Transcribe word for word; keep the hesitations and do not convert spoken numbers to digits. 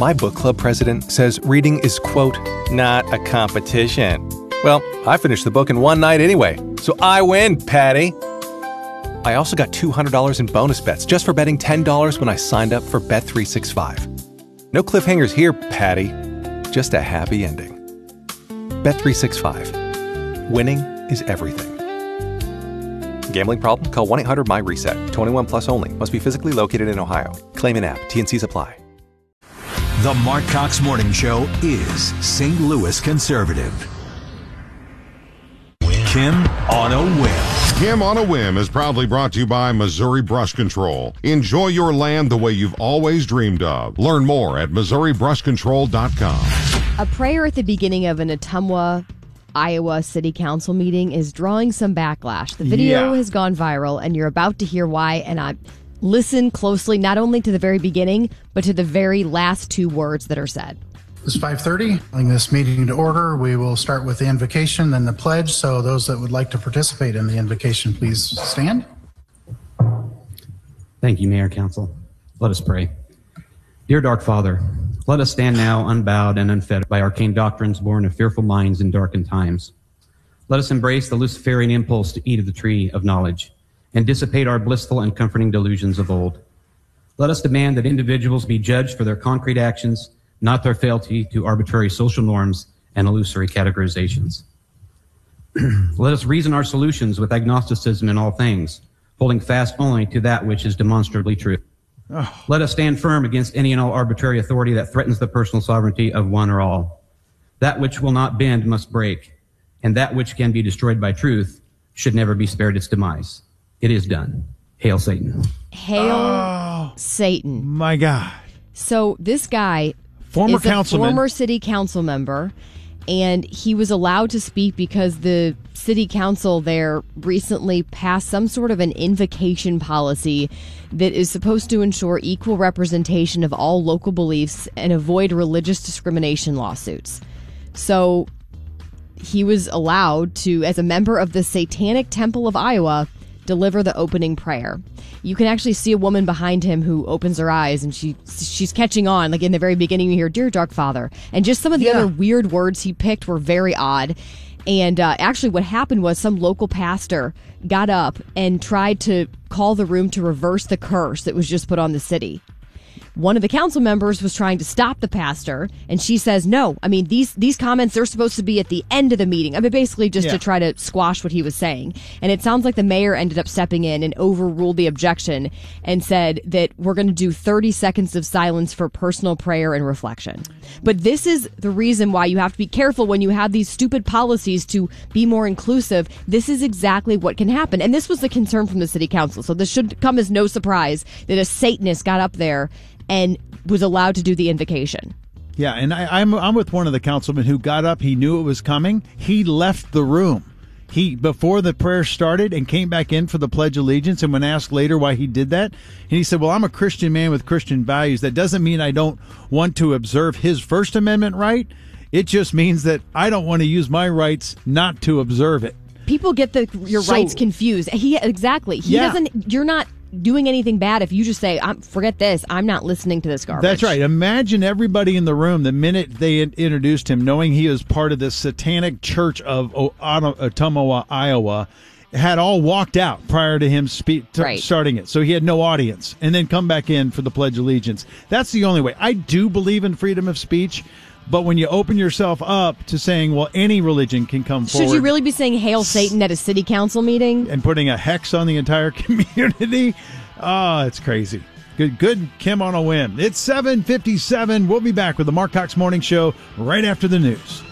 My book club president says reading is, quote, not a competition. Well, I finished the book in one night anyway, so I win, Patty. I also got two hundred dollars in bonus bets just for betting ten dollars when I signed up for Bet three sixty-five. No cliffhangers here, Patty. Just a happy ending. Bet three sixty-five. Winning is everything. Gambling problem? Call one eight hundred M Y reset. twenty-one plus only. Must be physically located in Ohio. Claim in app. T N Cs apply. The Mark Cox Morning Show is Saint Louis conservative. Kim on a Whim. Kim on a Whim is proudly brought to you by Missouri Brush Control. Enjoy your land the way you've always dreamed of. Learn more at Missouri Brush Control dot com. A prayer at the beginning of an Ottumwa, Iowa City Council meeting is drawing some backlash. The video Yeah. has gone viral, and you're about to hear why. And I listen closely, not only to the very beginning, but to the very last two words that are said. It's five thirty. Calling this meeting to order. We will start with the invocation, then the pledge. So those that would like to participate in the invocation, please stand. Thank you, Mayor, Council. Let us pray. Dear Dark Father, let us stand now unbowed and unfettered by arcane doctrines born of fearful minds in darkened times. Let us embrace the Luciferian impulse to eat of the tree of knowledge and dissipate our blissful and comforting delusions of old. Let us demand that individuals be judged for their concrete actions, not their fealty to arbitrary social norms and illusory categorizations. Let us reason our solutions with agnosticism in all things, holding fast only to that which is demonstrably true. Oh. Let us stand firm against any and all arbitrary authority that threatens the personal sovereignty of one or all. That which will not bend must break, and that which can be destroyed by truth should never be spared its demise. It is done. Hail Satan. Hail Oh, Satan. my God. So this guy Former is a councilman. former city council member, and he was allowed to speak because the city council there recently passed some sort of an invocation policy that is supposed to ensure equal representation of all local beliefs and avoid religious discrimination lawsuits. So he was allowed to, as a member of the Satanic Temple of Iowa, deliver the opening prayer. You can actually see a woman behind him who opens her eyes, and she she's catching on. Like in the very beginning, you hear, "Dear Dark Father," and just some of the Yeah. other weird words he picked were very odd. And uh, actually, what happened was some local pastor got up and tried to call the room to reverse the curse that was just put on the city. One of the council members was trying to stop the pastor, and she says, no, I mean, these these comments, they're supposed to be at the end of the meeting. I mean, basically just Yeah. to try to squash what he was saying. And it sounds like the mayor ended up stepping in and overruled the objection and said that we're going to do thirty seconds of silence for personal prayer and reflection. But this is the reason why you have to be careful when you have these stupid policies to be more inclusive. This is exactly what can happen. And this was the concern from the city council. So this should come as no surprise that a Satanist got up there and was allowed to do the invocation. Yeah, and I, I'm I'm with one of the councilmen who got up. He knew it was coming. He left the room. He before the prayer started and came back in for the Pledge of Allegiance. And when asked later why he did that, and he said, "Well, I'm a Christian man with Christian values. That doesn't mean I don't want to observe his First Amendment right. It just means that I don't want to use my rights not to observe it." People get the your So- rights confused. He exactly. He Yeah. doesn't. You're not doing anything bad if you just say, I'm, "Forget this. I'm not listening to this garbage." That's right. Imagine everybody in the room the minute they in- introduced him, knowing he was part of this satanic church of o- Otto- Ottumwa, Iowa, had all walked out prior to him spe- t- Right. starting it. So he had no audience, and then come back in for the Pledge of Allegiance. That's the only way. I do believe in freedom of speech, but when you open yourself up to saying, well, any religion can come Should forward. you really be saying "Hail Satan" at a city council meeting? And putting a hex on the entire community. Oh, it's crazy. Good, good, Kim on a whim. It's seven fifty-seven. We'll be back with the Mark Cox Morning Show right after the news.